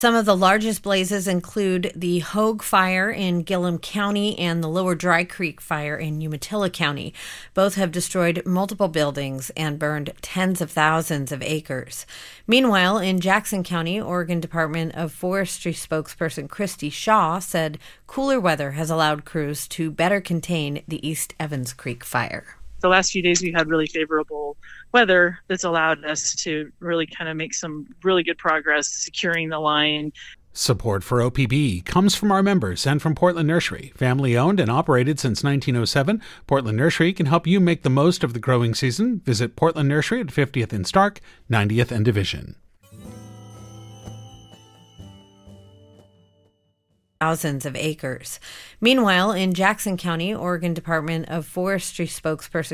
Some of the largest blazes include the Hogue Fire in Gillum County and the Lower Dry Creek Fire in Umatilla County. Both have destroyed multiple buildings and burned tens of thousands of acres. Meanwhile, in Jackson County, Oregon Department of Forestry spokesperson Christy Shaw said cooler weather has allowed crews to better contain the East Evans Creek fire. The last few days we had really favorable weather that's allowed us to really kind of make some really good progress securing the line. Support for OPB comes from our members and from Portland Nursery. Family owned and operated since 1907, Portland Nursery can help you make the most of the growing season. Visit Portland Nursery at 50th and Stark, 90th and Division. Thousands of acres. Meanwhile, in Jackson County, Oregon Department of Forestry spokesperson